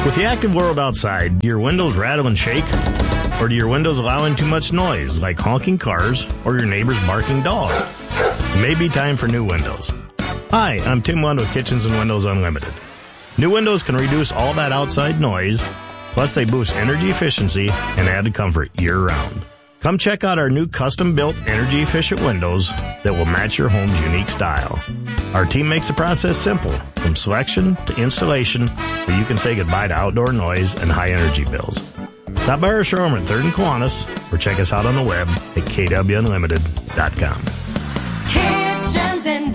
With the active world outside, do your windows rattle and shake? Or do your windows allow in too much noise, like honking cars or your neighbor's barking dog? It may be time for new windows. Hi, I'm Tim Wund with Kitchens and Windows Unlimited. New windows can reduce all that outside noise, plus they boost energy efficiency and added comfort year-round. Come check out our new custom-built energy-efficient windows that will match your home's unique style. Our team makes the process simple, from selection to installation, so you can say goodbye to outdoor noise and high-energy bills. Stop by our showroom at 3rd and Kiwanis, or check us out on the web at kwunlimited.com. Kitchens and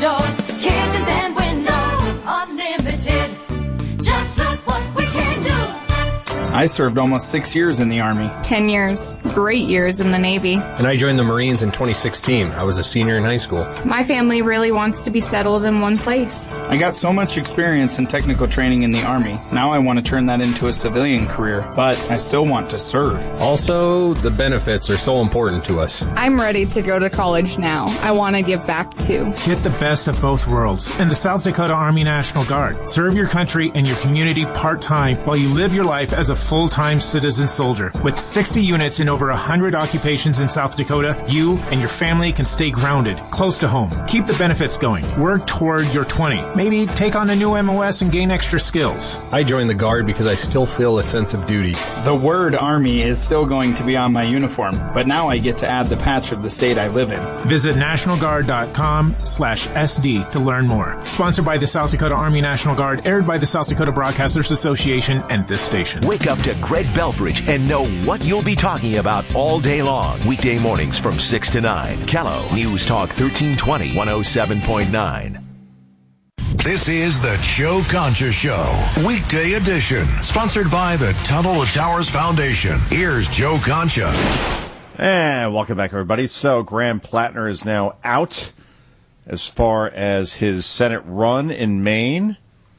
Windows Unlimited. Just look what we can do. I served almost 6 years in the Army. 10 years. Great years in the Navy. And I joined the Marines in 2016. I was a senior in high school. My family really wants to be settled in one place. I got so much experience and technical training in the Army. Now I want to turn that into a civilian career, but I still want to serve. Also, the benefits are so important to us. I'm ready to go to college now. I want to give back too. Get the best of both worlds in the South Dakota Army National Guard. Serve your country and your community part-time while you live your life as a full-time citizen soldier. With 60 units in over 100 occupations in South Dakota, you and your family can stay grounded, close to home. Keep the benefits going. Work toward your 20. Maybe take on a new MOS and gain extra skills. I joined the Guard because I still feel a sense of duty. The word Army is still going to be on my uniform, but now I get to add the patch of the state I live in. Visit nationalguard.com/SD to learn more. Sponsored by the South Dakota Army National Guard, aired by the South Dakota Broadcasters Association and this station. Wake up to Greg Belfridge and know what you'll be talking about all day long. Weekday mornings from 6 to 9. Kello News Talk 1320, 107.9. This is the Joe Concha Show, weekday edition, sponsored by the Tunnel to Towers Foundation. Here's Joe Concha. And welcome back, everybody. So Graham Plattner is now out as far as his Senate run in Maine.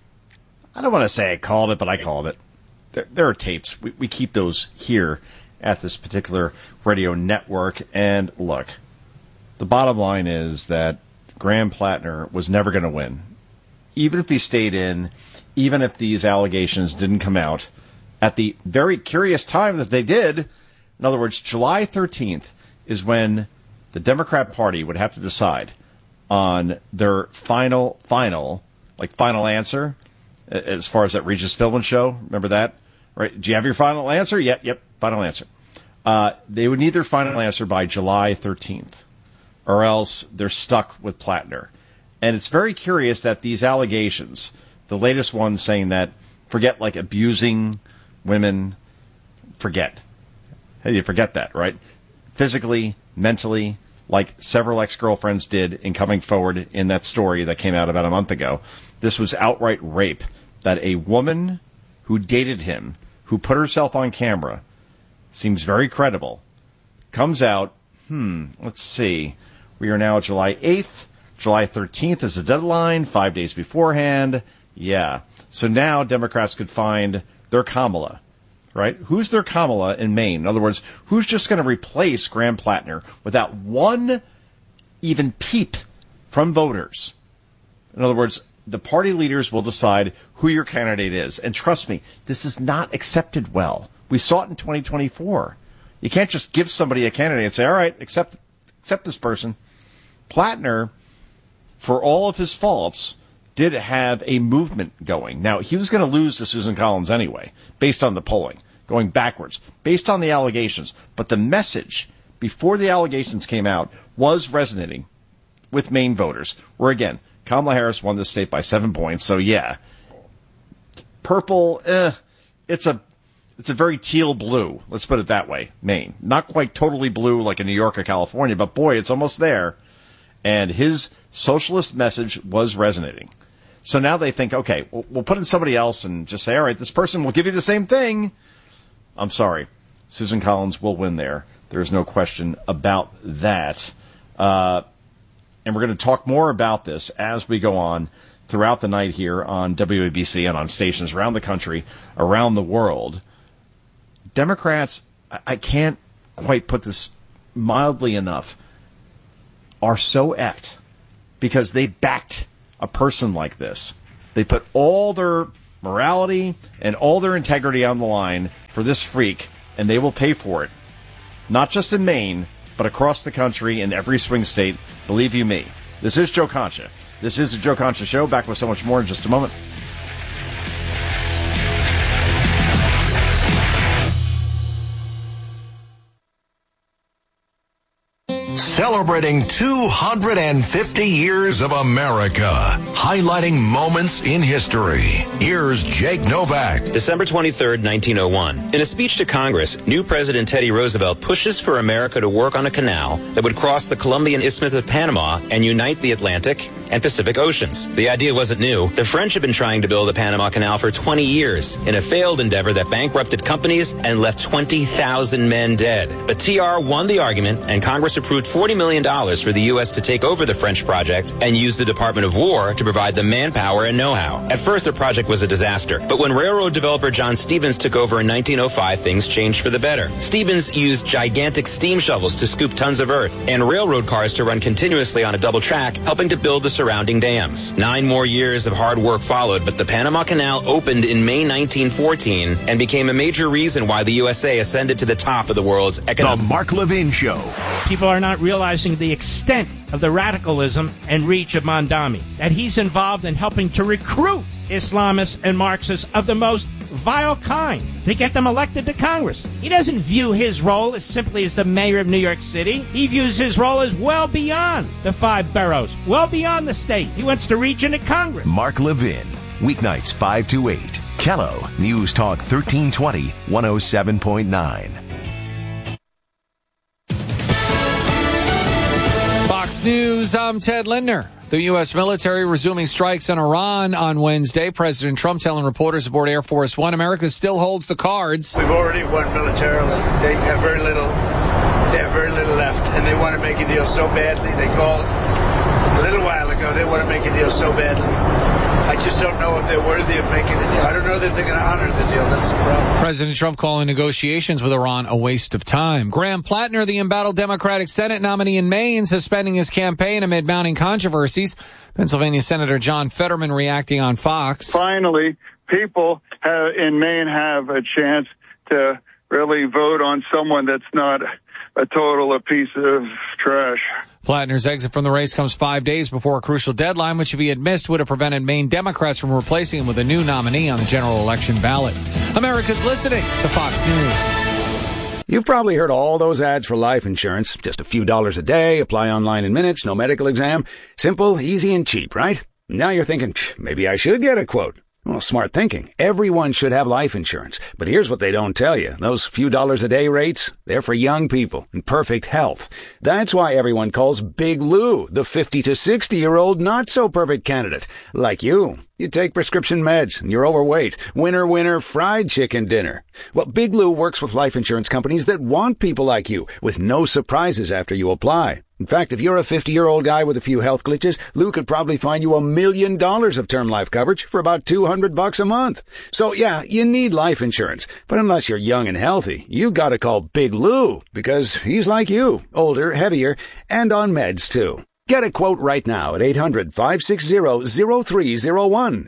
I don't want to say I called it, but I called it. There are tapes. We keep those here at this particular radio network. And look, the bottom line is that Graham Plattner was never going to win. Even if he stayed in, even if these allegations didn't come out at the very curious time that they did. In other words, July 13th is when the Democrat Party would have to decide on their final answer as far as that Regis Philbin show. Remember that? Right? Do you have your final answer? Yep, final answer. They would need their final answer by July 13th, or else they're stuck with Plattner. And it's very curious that these allegations, the latest one saying that, forget like abusing women, forget. Hey, you forget that, right? Physically, mentally, like several ex-girlfriends did in coming forward in that story that came out about a month ago. This was outright rape, that a woman who dated him, who put herself on camera, seems very credible, comes out, let's see, we are now July 8th, July 13th is the deadline, 5 days beforehand, yeah. So now Democrats could find their Kamala, right? Who's their Kamala in Maine? In other words, who's just going to replace Graham Plattner without one even peep from voters? In other words, the party leaders will decide who your candidate is. And trust me, this is not accepted well. We saw it in 2024. You can't just give somebody a candidate and say, all right, accept this person. Plattner, for all of his faults, did have a movement going. Now, he was going to lose to Susan Collins anyway, based on the polling, going backwards, based on the allegations. But the message before the allegations came out was resonating with Maine voters, where, again, Kamala Harris won this state by 7 points, so yeah. Purple, it's a very teal blue, let's put it that way, Maine. Not quite totally blue like in New York or California, but boy, it's almost there. And his socialist message was resonating. So now they think, okay, we'll put in somebody else and just say, all right, this person will give you the same thing. I'm sorry. Susan Collins will win there. There's no question about that. And we're going to talk more about this as we go on throughout the night here on WABC and on stations around the country, around the world. Democrats, I can't quite put this mildly enough, are so effed because they backed a person like this. They put all their morality, and all their integrity on the line for this freak, and they will pay for it. Not just in Maine, but across the country in every swing state, believe you me. This is Joe Concha. This is the Joe Concha Show. Back with so much more in just a moment. Celebrating 250 years of America, highlighting moments in history. Here's Jake Novak. December 23rd, 1901. In a speech to Congress, new President Teddy Roosevelt pushes for America to work on a canal that would cross the Columbian Isthmus of Panama and unite the Atlantic and Pacific Oceans. The idea wasn't new. The French had been trying to build the Panama Canal for 20 years in a failed endeavor that bankrupted companies and left 20,000 men dead. But TR won the argument, and Congress approved $40 million for the U.S. to take over the French project and use the Department of War to provide the manpower and know-how. At first, the project was a disaster, but when railroad developer John Stevens took over in 1905, things changed for the better. Stevens used gigantic steam shovels to scoop tons of earth and railroad cars to run continuously on a double track, helping to build the surrounding dams. 9 more years of hard work followed, but the Panama Canal opened in May 1914 and became a major reason why the USA ascended to the top of the world's economic... The Mark Levin Show. People are not realizing the extent of the radicalism and reach of Mondami, that he's involved in helping to recruit Islamists and Marxists of the most vile kind to get them elected to Congress. He doesn't view his role as simply as the mayor of New York City. He views his role as well beyond the 5 boroughs, well beyond the state. He wants to reach into Congress. Mark Levin, weeknights 5 to 8. Kello, News Talk 1320, 107.9. Fox News, I'm Ted Lindner. The U.S. military resuming strikes in Iran on Wednesday. President Trump telling reporters aboard Air Force One, America still holds the cards. We've already won militarily. They have very little left, and they want to make a deal so badly. They called a little while ago. They want to make a deal so badly. I just don't know if they're worthy of making a deal. I don't know that they're going to honor the deal. That's the problem. President Trump calling negotiations with Iran a waste of time. Graham Plattner, the embattled Democratic Senate nominee in Maine, suspending his campaign amid mounting controversies. Pennsylvania Senator John Fetterman reacting on Fox. Finally, people in Maine have a chance to really vote on someone that's not a piece of trash. Plattner's exit from the race comes 5 days before a crucial deadline, which if he had missed would have prevented Maine Democrats from replacing him with a new nominee on the general election ballot. America's listening to Fox News. You've probably heard all those ads for life insurance. Just a few dollars a day, apply online in minutes, no medical exam. Simple, easy, and cheap, right? Now you're thinking, maybe I should get a quote. Well, smart thinking. Everyone should have life insurance. But here's what they don't tell you. Those few dollars a day rates, they're for young people in perfect health. That's why everyone calls Big Lou the 50 to 60-year-old not-so-perfect candidate. Like you. You take prescription meds and you're overweight. Winner, fried chicken dinner. Well, Big Lou works with life insurance companies that want people like you with no surprises after you apply. In fact, if you're a 50-year-old guy with a few health glitches, Lou could probably find you $1 million of term life coverage for about $200 a month. So yeah, you need life insurance. But unless you're young and healthy, you gotta call Big Lou because he's like you, older, heavier, and on meds too. Get a quote right now at 800-560-0301,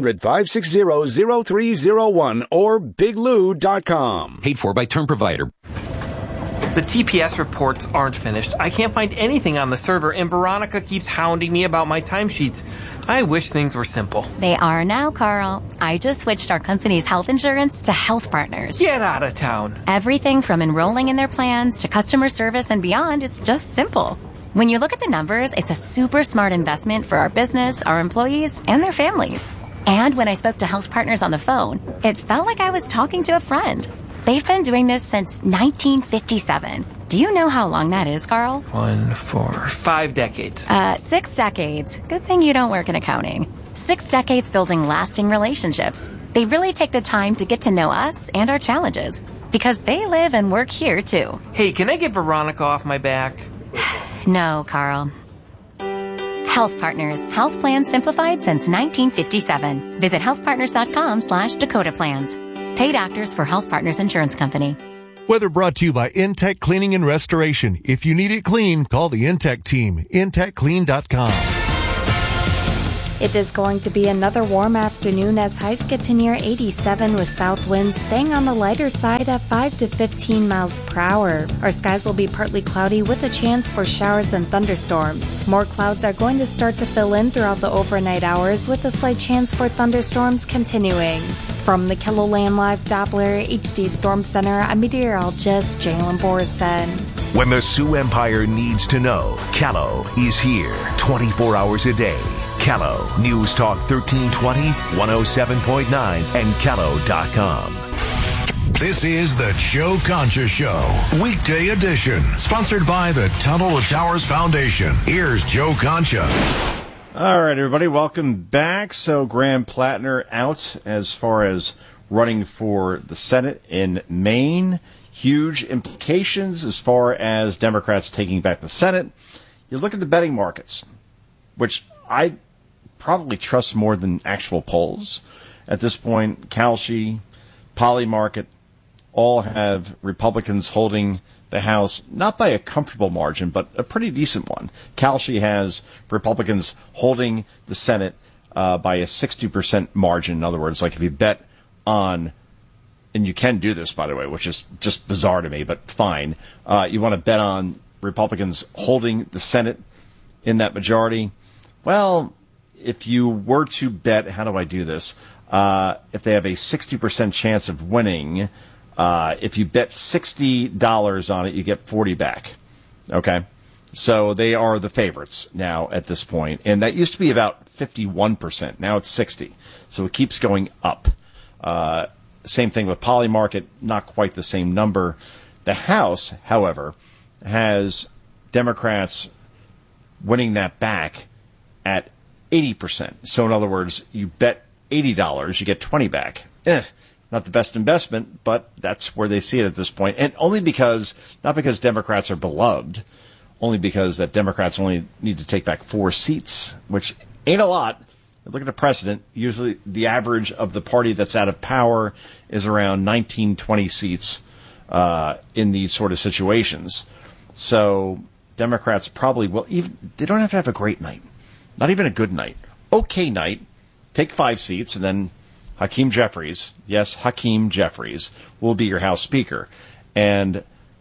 800-560-0301, or biglou.com. Paid for by Term Provider. The TPS reports aren't finished. I can't find anything on the server, and Veronica keeps hounding me about my timesheets. I wish things were simple. They are now, Carl. I just switched our company's health insurance to Health Partners. Get out of town. Everything from enrolling in their plans to customer service and beyond is just simple. When you look at the numbers, it's a super smart investment for our business, our employees, and their families. And when I spoke to Health Partners on the phone, it felt like I was talking to a friend. They've been doing this since 1957. Do you know how long that is, Carl? 5 decades. 6 decades. Good thing you don't work in accounting. 6 decades building lasting relationships. They really take the time to get to know us and our challenges because they live and work here, too. Hey, can I get Veronica off my back? No, Carl. Health Partners. Health plans simplified since 1957. Visit healthpartners.com/Dakota Plans. Paid actors for Health Partners Insurance Company. Weather brought to you by Intech Cleaning and Restoration. If you need it clean, call the Intech team. IntechClean.com. It is going to be another warm afternoon as highs get to near 87 with south winds staying on the lighter side at 5 to 15 miles per hour. Our skies will be partly cloudy with a chance for showers and thunderstorms. More clouds are going to start to fill in throughout the overnight hours with a slight chance for thunderstorms continuing. From the KELOLAND Live Doppler HD Storm Center, I'm meteorologist Jalen Borson. When the Sioux Empire needs to know, Callow is here 24 hours a day. Callow, News Talk 1320, 107.9, and Callow.com. This is the Joe Concha Show, weekday edition, sponsored by the Tunnel to Towers Foundation. Here's Joe Concha. All right, everybody, welcome back. So Graham Plattner out as far as running for the Senate in Maine. Huge implications as far as Democrats taking back the Senate. You look at the betting markets, which I probably trust more than actual polls. At this point, Kalshi, Polymarket, all have Republicans holding the House, not by a comfortable margin, but a pretty decent one. Kalshi has Republicans holding the Senate by a 60% margin. In other words, like if you bet on, and you can do this, by the way, which is just bizarre to me, but fine. You want to bet on Republicans holding the Senate in that majority. Well, if you were to bet, how do I do this? If they have a 60% chance of winning, if you bet $60 on it, you get 40 back. Okay? So they are the favorites now at this point. And that used to be about 51%. Now it's 60. So it keeps going up. Same thing with Polymarket, not quite the same number. The House, however, has Democrats winning that back at 80%. So in other words, you bet $80, you get 20 back. Not the best investment, but that's where they see it at this point. And only because, not because Democrats are beloved, only because that Democrats only need to take back 4 seats, which ain't a lot. Look at the precedent. Usually the average of the party that's out of power is around 19, 20 seats in these sort of situations. So Democrats probably will, even they don't have to have a great night. Not even a good night. Okay night. Take 5 seats, and then Hakeem Jeffries, yes, Hakeem Jeffries, will be your House Speaker. And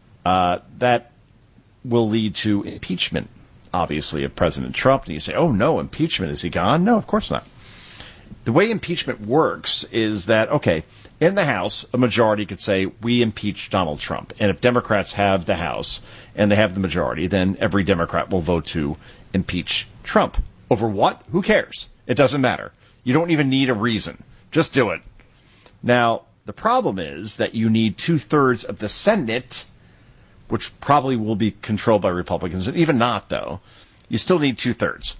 that will lead to impeachment, obviously, of President Trump. And you say, oh, no, impeachment, is he gone? No, of course not. The way impeachment works is that, okay, in the House, a majority could say, we impeach Donald Trump. And if Democrats have the House and they have the majority, then every Democrat will vote to impeach Trump. Over what? Who cares? It doesn't matter. You don't even need a reason. Just do it. Now, the problem is that you need 2/3 of the Senate, which probably will be controlled by Republicans. And even not, though, you still need 2/3.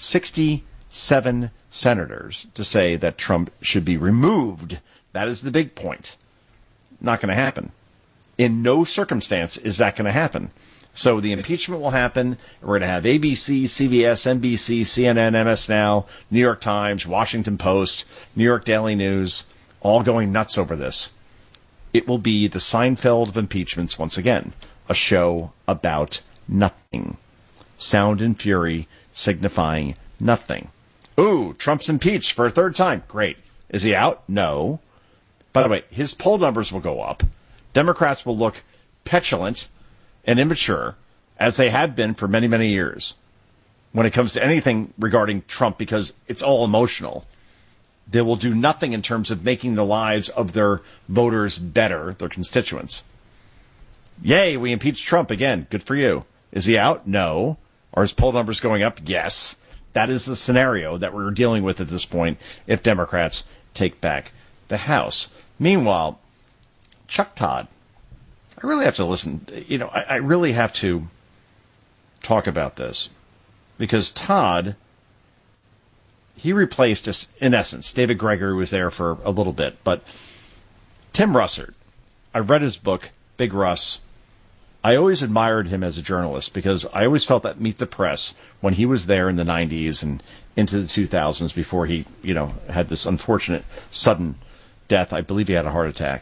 67 senators to say that Trump should be removed. That is the big point. Not going to happen. In no circumstance is that going to happen. So the impeachment will happen. We're going to have ABC, CBS, NBC, CNN, MS Now, New York Times, Washington Post, New York Daily News, all going nuts over this. It will be the Seinfeld of impeachments once again. A show about nothing. Sound and fury signifying nothing. Ooh, Trump's impeached for a 3rd time. Great. Is he out? No. By the way, his poll numbers will go up. Democrats will look petulant and immature, as they have been for many, many years, when it comes to anything regarding Trump, because it's all emotional. They will do nothing in terms of making the lives of their voters better, their constituents. Yay, we impeached Trump again. Good for you. Is he out? No. Are his poll numbers going up? Yes. That is the scenario that we're dealing with at this point if Democrats take back the House. Meanwhile, Chuck Todd, I really have to listen. I really have to talk about this because Todd, he replaced us, in essence. David Gregory was there for a little bit, but Tim Russert, I read his book, Big Russ. I always admired him as a journalist because I always felt that Meet the Press, when he was there in the 90s and into the 2000s before he, had this unfortunate sudden death. I believe he had a heart attack.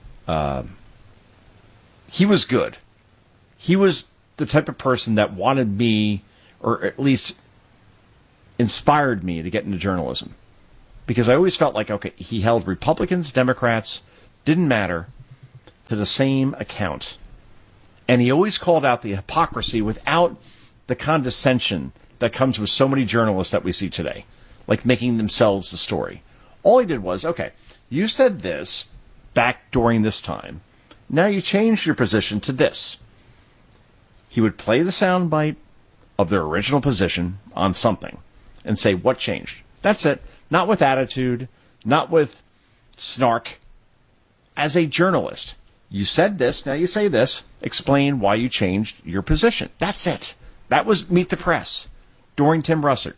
He was good. He was the type of person that wanted me, or at least inspired me to get into journalism. Because I always felt like, okay, he held Republicans, Democrats, didn't matter, to the same account. And he always called out the hypocrisy without the condescension that comes with so many journalists that we see today, like making themselves the story. All he did was, okay, you said this back during this time. Now you changed your position to this. He would play the soundbite of their original position on something and say, what changed? That's it. Not with attitude, not with snark. As a journalist, you said this, now you say this. Explain why you changed your position. That's it. That was Meet the Press during Tim Russert.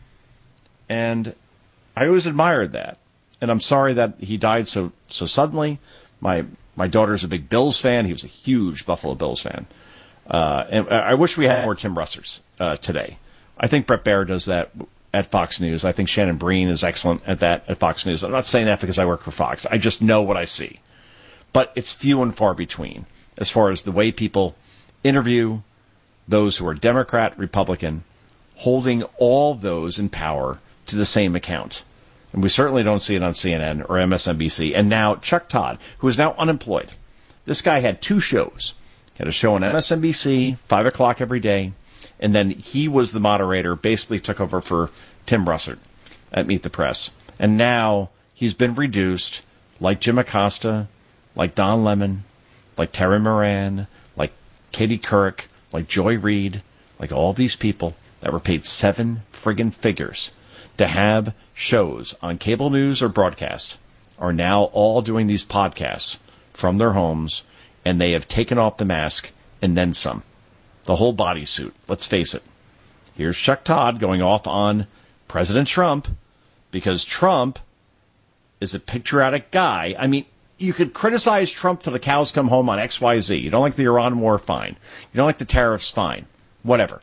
And I always admired that. And I'm sorry that he died so suddenly. My daughter's a big Bills fan. He was a huge Buffalo Bills fan. And I wish we had more Tim Russerts today. I think Bret Baier does that at Fox News. I think Shannon Breen is excellent at that at Fox News. I'm not saying that because I work for Fox. I just know what I see. But it's few and far between as far as the way people interview those who are Democrat, Republican, holding all those in power to the same account. And we certainly don't see it on CNN or MSNBC. And now Chuck Todd, who is now unemployed. This guy had 2 shows. He had a show on MSNBC, 5 o'clock every day. And then he was the moderator, basically took over for Tim Russert at Meet the Press. And now he's been reduced, like Jim Acosta, like Don Lemon, like Terry Moran, like Katie Couric, like Joy Reid, like all these people that were paid 7 friggin' figures to have shows on cable news or broadcast are now all doing these podcasts from their homes, and they have taken off the mask and then some. The whole bodysuit, let's face it. Here's Chuck Todd going off on President Trump because Trump is a patriotic guy. I mean, you could criticize Trump till the cows come home on XYZ. You don't like the Iran war, fine. You don't like the tariffs, fine. Whatever.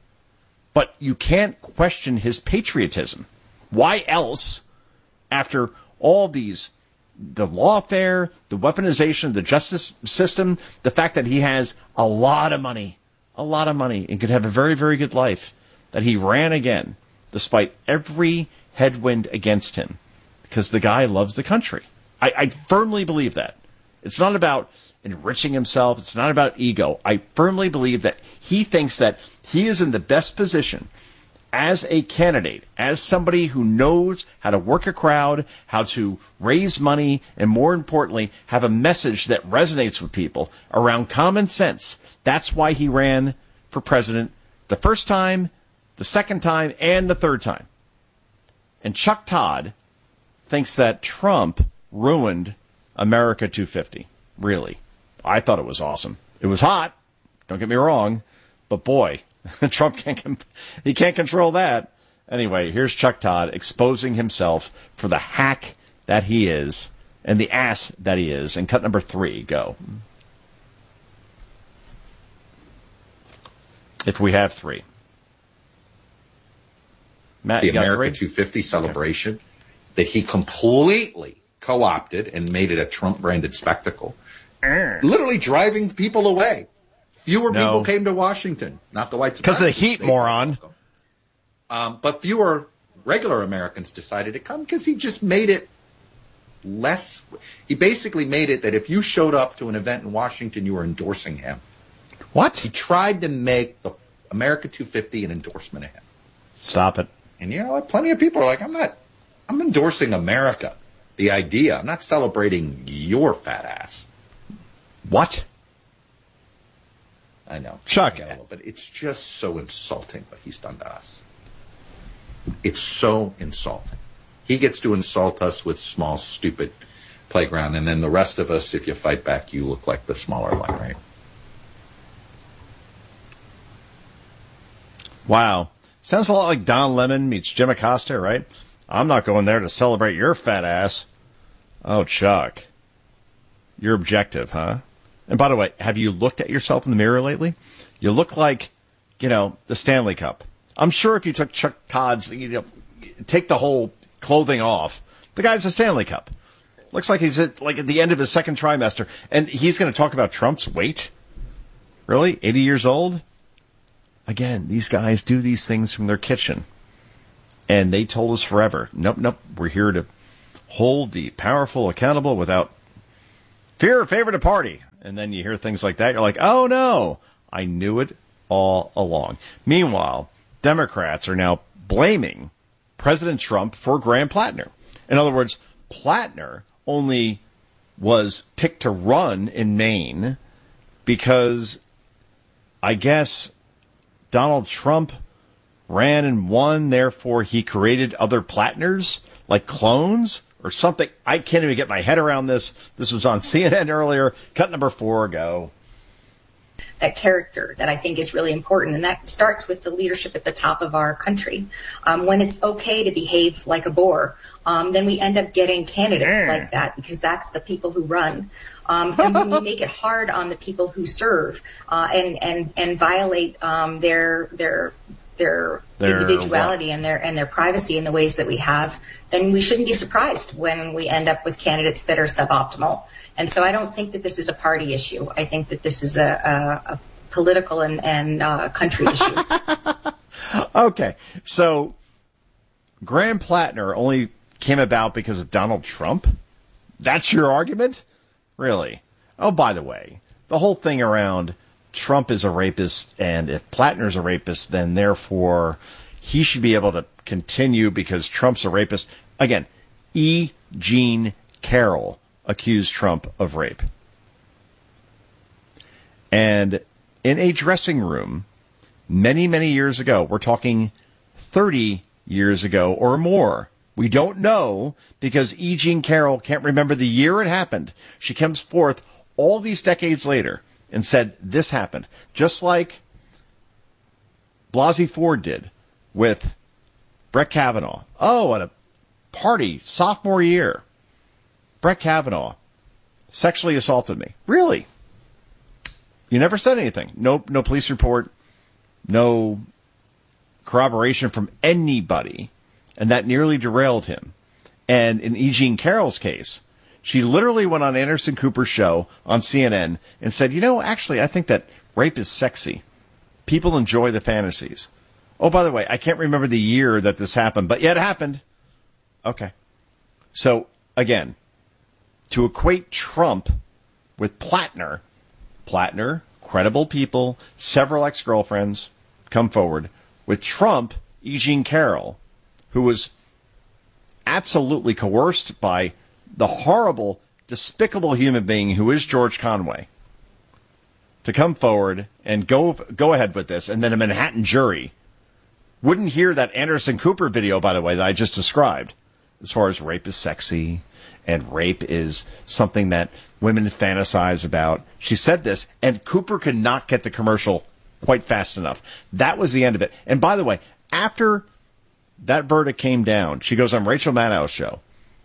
But you can't question his patriotism. Why else, after all these, the lawfare, the weaponization of the justice system, the fact that he has a lot of money, and could have a very, very good life, that he ran again, despite every headwind against him, because the guy loves the country. I firmly believe that. It's not about enriching himself. It's not about ego. I firmly believe that he thinks that he is in the best position as a candidate, as somebody who knows how to work a crowd, how to raise money, and more importantly, have a message that resonates with people around common sense. That's why he ran for president the first time, the second time, and the third time. And Chuck Todd thinks that Trump ruined America 250. Really. I thought it was awesome. It was hot. Don't get me wrong. But boy, Trump can't control that. Anyway, here's Chuck Todd exposing himself for the hack that he is and the ass that he is. And cut number 3, go. If we have 3. Matt, the you got America 3? 250 celebration that he completely co-opted and made it a Trump-branded spectacle. Literally driving people away. Fewer people came to Washington, not the white because of the heat, moron. But fewer regular Americans decided to come because he just made it less. He basically made it that if you showed up to an event in Washington, you were endorsing him. What? He tried to make the America 250 an endorsement of him. Stop it. And you know, plenty of people are like, I'm endorsing America, the idea. I'm not celebrating your fat ass. What? I know. Chuck. But it's just so insulting what he's done to us. It's so insulting. He gets to insult us with small, stupid playground, and then the rest of us, if you fight back, you look like the smaller one, right? Wow. Sounds a lot like Don Lemon meets Jim Acosta, right? I'm not going there to celebrate your fat ass. Oh, Chuck. You're objective, huh? And by the way, have you looked at yourself in the mirror lately? You look like, the Stanley Cup. I'm sure if you took Chuck Todd's, take the whole clothing off, the guy's a Stanley Cup. Looks like he's at the end of his second trimester. And he's going to talk about Trump's weight? Really? 80 years old? Again, these guys do these things from their kitchen. And they told us forever, nope, we're here to hold the powerful accountable without fear or favor to party. And then you hear things like that, you're like, oh no, I knew it all along. Meanwhile, Democrats are now blaming President Trump for Graham Plattner. In other words, Plattner only was picked to run in Maine because I guess Donald Trump ran and won, therefore he created other Plattners, like clones or something. I can't even get my head around this. This was on CNN earlier. Cut number 4, go. That character that I think is really important, and that starts with the leadership at the top of our country. When it's okay to behave like a bore, then we end up getting candidates like that because that's the people who run. And when we make it hard on the people who serve and violate their individuality and their privacy in the ways that we have, then we shouldn't be surprised when we end up with candidates that are suboptimal. And so I don't think that this is a party issue. I think that this is a political and country issue. Okay, so Graham Plattner only came about because of Donald Trump? That's your argument? Really? Oh, by the way, the whole thing around Trump is a rapist, and if Plattner's a rapist, then therefore he should be able to continue because Trump's a rapist. Again, E. Jean Carroll accused Trump of rape. And in a dressing room many, many years ago, we're talking 30 years ago or more. We don't know because E. Jean Carroll can't remember the year it happened. She comes forth all these decades later and said this happened, just like Blasey Ford did with Brett Kavanaugh. Oh, at a party sophomore year, Brett Kavanaugh sexually assaulted me. Really? You never said anything. No police report, no corroboration from anybody, and that nearly derailed him. And in E. Jean Carroll's case, she literally went on Anderson Cooper's show on CNN and said, actually, I think that rape is sexy. People enjoy the fantasies. Oh, by the way, I can't remember the year that this happened, but yet it happened. Okay. So, again, to equate Trump with Plattner, credible people, several ex-girlfriends come forward. With Trump, E. Jean Carroll, who was absolutely coerced by the horrible, despicable human being who is George Conway, to come forward and go ahead with this, and then a Manhattan jury wouldn't hear that Anderson Cooper video, by the way, that I just described, as far as rape is sexy and rape is something that women fantasize about. She said this, and Cooper could not get the commercial quite fast enough. That was the end of it. And by the way, after that verdict came down, she goes on Rachel Maddow's show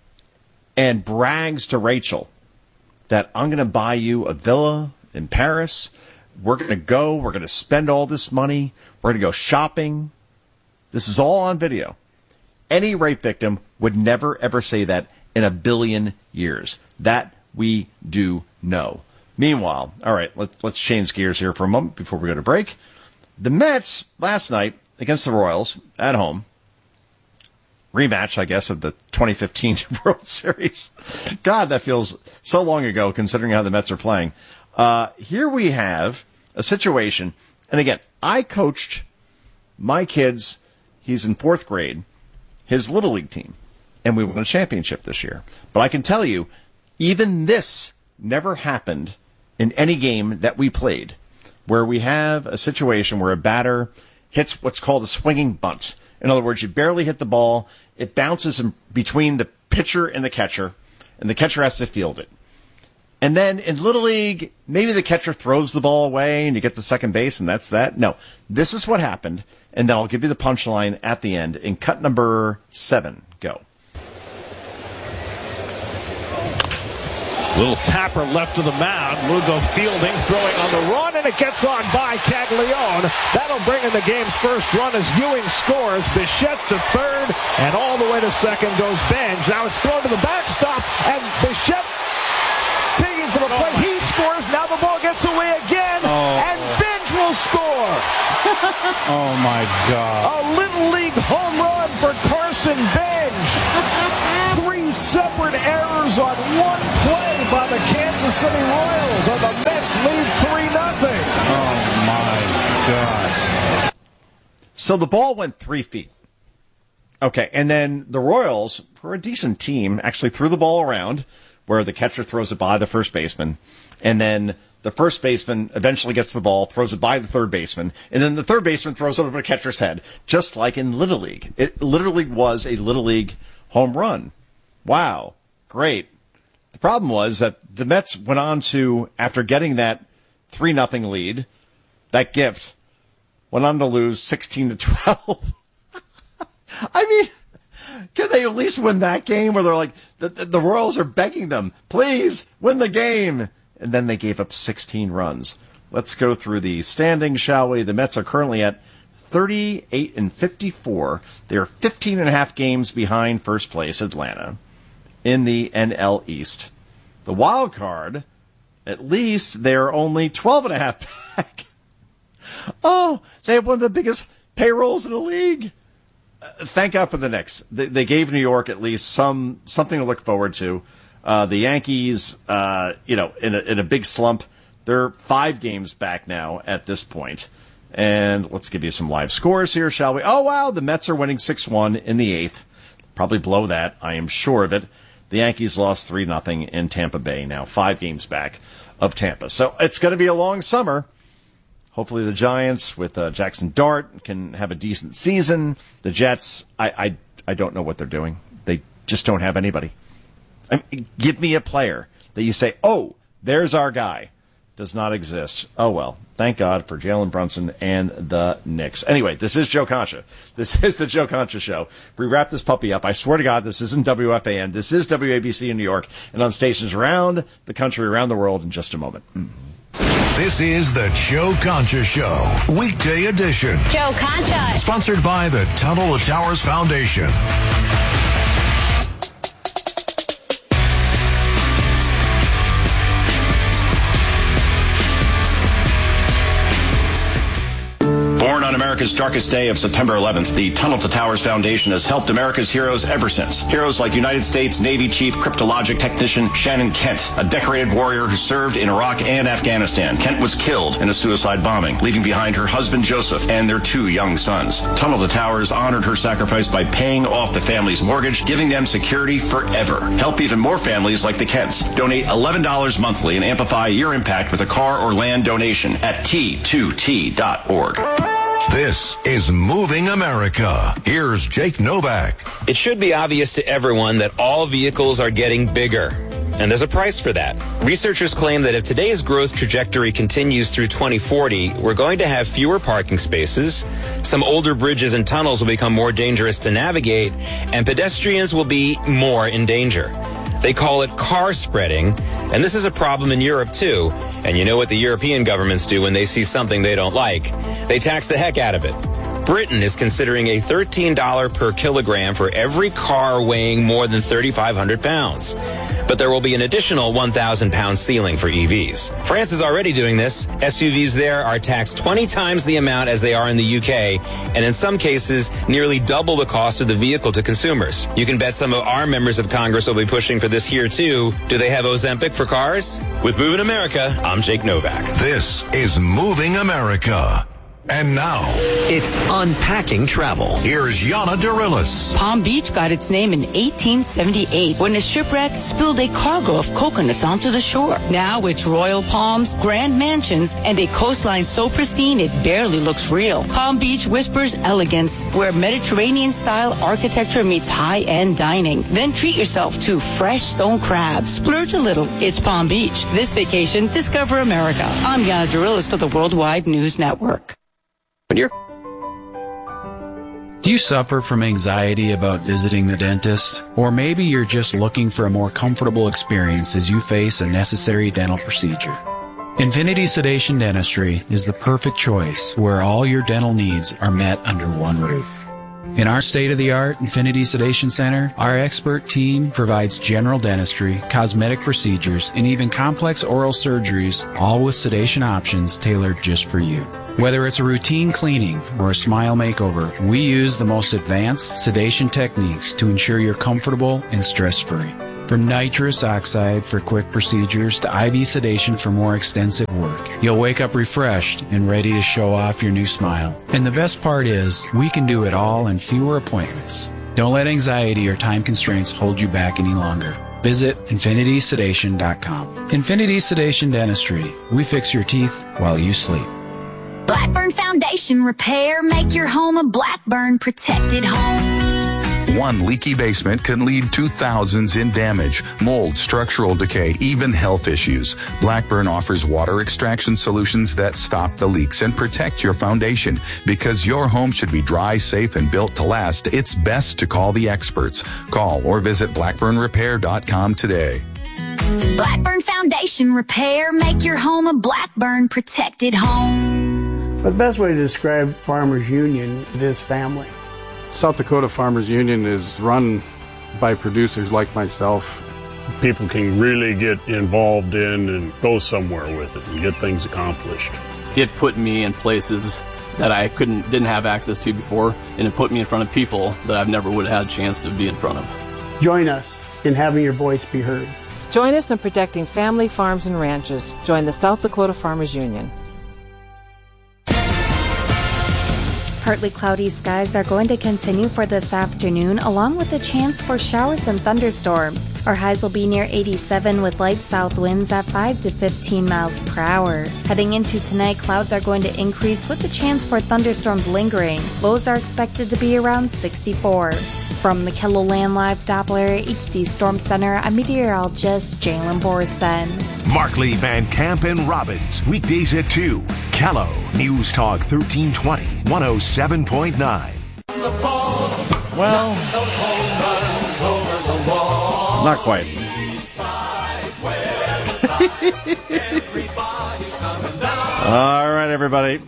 and brags to Rachel that I'm going to buy you a villa in Paris. We're going to spend all this money. We're going to go shopping. This is all on video. Any rape victim would never, ever say that in a billion years. That we do know. Meanwhile, all right, let's change gears here for a moment before we go to break. The Mets last night against the Royals at home. Rematch, I guess, of the 2015 World Series. God, that feels so long ago considering how the Mets are playing. Here we have a situation, and again, I coached my kids, he's in 4th grade, his Little League team, and we won a championship this year. But I can tell you, even this never happened in any game that we played, where we have a situation where a batter hits what's called a swinging bunt. In other words, you barely hit the ball, it bounces in between the pitcher and the catcher has to field it. And then in Little League, maybe the catcher throws the ball away and you get to second base and that's that. No, this is what happened, and then I'll give you the punchline at the end. In cut number 7, go. Little tapper left to the mound. Lugo fielding, throwing on the run, and it gets on by Caglione. That'll bring in the game's first run as Ewing scores. Bichette to third, and all the way to second goes Benj. Now it's thrown to the backstop, and Bichette digging for the plate. He scores. Now the ball gets away again, and Benj will score. Oh, my God. A Little League home run for Carson Bench. 3 separate errors on one play by the Kansas City Royals, and the Mets lead 3-0. Oh, my God. So the ball went 3 feet. Okay, and then the Royals, who are a decent team, actually threw the ball around where the catcher throws it by the first baseman, and then the first baseman eventually gets the ball, throws it by the third baseman, and then the third baseman throws it over the catcher's head, just like in Little League. It literally was a Little League home run. Wow. Great. The problem was that the Mets went on to, after getting that 3-0 lead, that gift, went on to lose 16-12. I mean, can they at least win that game where they're like, the Royals are begging them, please win the game? And then they gave up 16 runs. Let's go through the standings, shall we? The Mets are currently at 38-54. They're 15.5 games behind first place, Atlanta, in the NL East. The wild card, at least they're only 12.5 back. Oh, they have one of the biggest payrolls in the league. Thank God for the Knicks. They gave New York at least something to look forward to. The Yankees, in a big slump. They're 5 games back now at this point. And let's give you some live scores here, shall we? Oh, wow, the Mets are winning 6-1 in the 8th. Probably blow that, I am sure of it. The Yankees lost 3-0 in Tampa Bay, now 5 games back of Tampa. So it's going to be a long summer. Hopefully the Giants with Jackson Dart can have a decent season. The Jets, I don't know what they're doing. They just don't have anybody. I mean, give me a player that you say, oh, there's our guy. Does not exist. Oh, well. Thank God for Jalen Brunson and the Knicks. Anyway, this is Joe Concha. This is the Joe Concha Show. We wrap this puppy up. I swear to God, this isn't WFAN. This is WABC in New York and on stations around the country, around the world in just a moment. This is the Joe Concha Show, weekday edition. Joe Concha. Sponsored by the Tunnel to Towers Foundation. Born on America's darkest day of September 11th, the Tunnel to Towers Foundation has helped America's heroes ever since. Heroes like United States Navy Chief Cryptologic Technician Shannon Kent, a decorated warrior who served in Iraq and Afghanistan. Kent was killed in a suicide bombing, leaving behind her husband Joseph and their 2 young sons. Tunnel to Towers honored her sacrifice by paying off the family's mortgage, giving them security forever. Help even more families like the Kents. Donate $11 monthly and amplify your impact with a car or land donation at T2T.org. This is Moving America. Here's Jake Novak. It should be obvious to everyone that all vehicles are getting bigger, and there's a price for that. Researchers claim that if today's growth trajectory continues through 2040, we're going to have fewer parking spaces, some older bridges and tunnels will become more dangerous to navigate, and pedestrians will be more in danger. They call it car spreading, and this is a problem in Europe too. And you know what the European governments do when they see something they don't like? They tax the heck out of it. Britain is considering a $13 per kilogram for every car weighing more than 3,500 pounds. But there will be an additional 1,000 pound ceiling for EVs. France is already doing this. SUVs there are taxed 20 times the amount as they are in the UK, and in some cases, nearly double the cost of the vehicle to consumers. You can bet some of our members of Congress will be pushing for this here too. Do they have Ozempic for cars? With Moving America, I'm Jake Novak. This is Moving America. And now, it's Unpacking Travel. Here's Yana Dirilis. Palm Beach got its name in 1878 when a shipwreck spilled a cargo of coconuts onto the shore. Now it's royal palms, grand mansions, and a coastline so pristine it barely looks real. Palm Beach whispers elegance, where Mediterranean-style architecture meets high-end dining. Then treat yourself to fresh stone crabs. Splurge a little. It's Palm Beach. This vacation, discover America. I'm Yana Dirilis for the Worldwide News Network. Do you suffer from anxiety about visiting the dentist? Or maybe you're just looking for a more comfortable experience as you face a necessary dental procedure. Infinity Sedation Dentistry is the perfect choice where all your dental needs are met under one roof. In our state-of-the-art Infinity Sedation Center, our expert team provides general dentistry, cosmetic procedures, and even complex oral surgeries, all with sedation options tailored just for you. Whether it's a routine cleaning or a smile makeover, we use the most advanced sedation techniques to ensure you're comfortable and stress-free. From nitrous oxide for quick procedures to IV sedation for more extensive work, you'll wake up refreshed and ready to show off your new smile. And the best part is, we can do it all in fewer appointments. Don't let anxiety or time constraints hold you back any longer. Visit InfinitySedation.com. Infinity Sedation Dentistry. We fix your teeth while you sleep. Blackburn Foundation Repair. Make your home a Blackburn protected home. One leaky basement can lead to thousands in damage, mold, structural decay, even health issues. Blackburn offers water extraction solutions that stop the leaks and protect your foundation. Because your home should be dry, safe, and built to last, it's best to call the experts. Call or visit blackburnrepair.com today. Blackburn Foundation Repair. Make your home a Blackburn protected home. The best way to describe Farmers Union is family. South Dakota Farmers Union is run by producers like myself. People can really get involved in and go somewhere with it and get things accomplished. It put me in places that I didn't have access to before, and it put me in front of people that I've never would have had a chance to be in front of. Join us in having your voice be heard. Join us in protecting family farms and ranches. Join the South Dakota Farmers Union. Partly cloudy skies are going to continue for this afternoon, along with a chance for showers and thunderstorms. Our highs will be near 87 with light south winds at 5 to 15 miles per hour. Heading into tonight, clouds are going to increase with a chance for thunderstorms lingering. Lows are expected to be around 64. From the KELOLAND Live Doppler HD Storm Center, I'm meteorologist Jalen Borson. Markley, Van Camp, and Robbins, weekdays at 2. Kello, News Talk 1320, 107.9. Well, not quite. All right, everybody.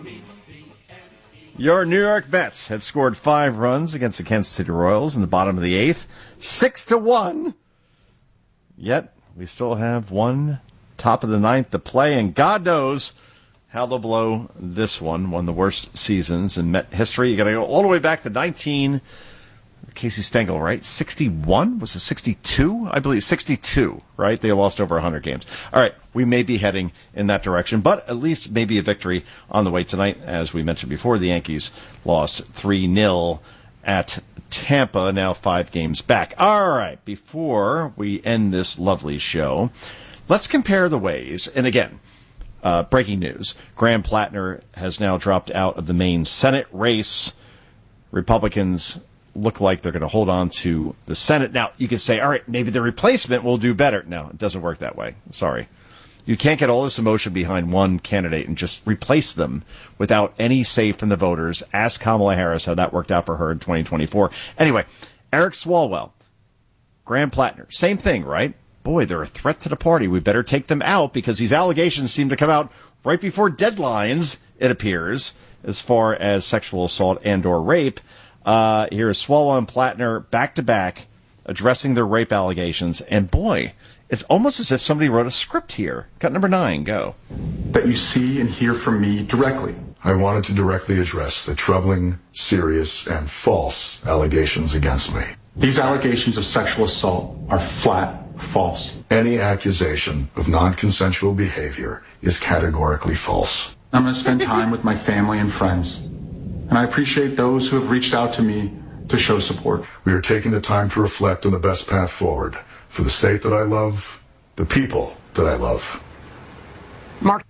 Your New York Mets had scored 5 runs against the Kansas City Royals in the bottom of the 8th, 6-1. Yet, we still have one top of the 9th to play, and God knows how they'll blow this one of the worst seasons in Met history. You got to go all the way back to Casey Stengel, right? 61? Was it 62? I believe 62, right? They lost over 100 games. All right, we may be heading in that direction, but at least maybe a victory on the way tonight. As we mentioned before, the Yankees lost 3-0 at Tampa, now 5 games back. All right, before we end this lovely show, let's compare the ways. And again, breaking news, Graham Plattner has now dropped out of the Maine Senate race. Republicans look like they're going to hold on to the Senate. Now, you could say, all right, maybe the replacement will do better. No, it doesn't work that way. Sorry. You can't get all this emotion behind one candidate and just replace them without any say from the voters. Ask Kamala Harris how that worked out for her in 2024. Anyway, Eric Swalwell, Graham Plattner, same thing, right? Boy, they're a threat to the party. We better take them out because these allegations seem to come out right before deadlines, it appears, as far as sexual assault and or rape. Here is Swalwell and Plattner back-to-back addressing their rape allegations. And boy, it's almost as if somebody wrote a script here. Cut number 9, go. That you see and hear from me directly. I wanted to directly address the troubling, serious, and false allegations against me. These allegations of sexual assault are flat false. Any accusation of non-consensual behavior is categorically false. I'm going to spend time with my family and friends. And I appreciate those who have reached out to me to show support. We are taking the time to reflect on the best path forward for the state that I love, the people that I love. Mark.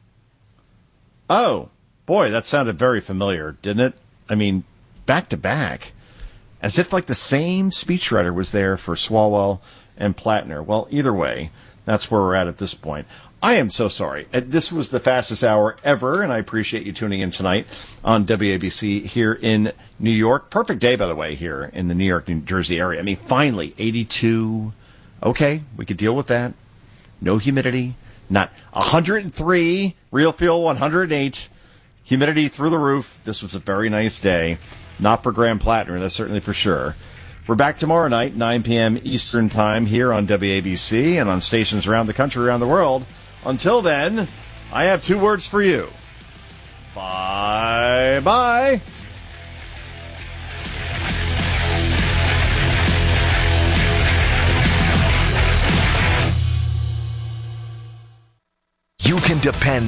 Oh, boy, that sounded very familiar, didn't it? I mean, back to back. As if like the same speechwriter was there for Swalwell and Plattner. Well, either way, that's where we're at this point. I am so sorry. This was the fastest hour ever, and I appreciate you tuning in tonight on WABC here in New York. Perfect day, by the way, here in the New York, New Jersey area. I mean, finally, 82. Okay, we could deal with that. No humidity. Not 103. Real feel 108. Humidity through the roof. This was a very nice day. Not for Graham Plattner, that's certainly for sure. We're back tomorrow night, 9 p.m. Eastern Time here on WABC and on stations around the country, around the world. Until then, I have 2 words for you. Bye. Okay, bye. You can depend